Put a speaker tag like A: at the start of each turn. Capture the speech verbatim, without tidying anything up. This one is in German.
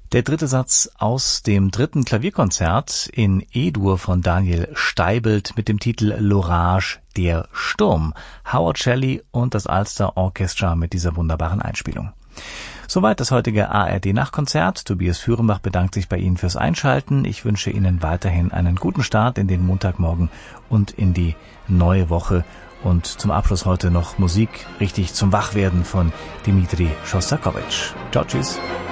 A: Der dritte Satz aus dem dritten Klavierkonzert in E-Dur von Daniel Steibelt mit dem Titel L'Orage, der Sturm. Howard Shelley und das Ulster Orchestra mit dieser wunderbaren Einspielung. Soweit das heutige A R D-Nachtkonzert. Tobias Führenbach bedankt sich bei Ihnen fürs Einschalten. Ich wünsche Ihnen weiterhin einen guten Start in den Montagmorgen und in die neue Woche. Und zum Abschluss heute noch Musik richtig zum Wachwerden von Dmitri Schostakowitsch. Ciao, tschüss.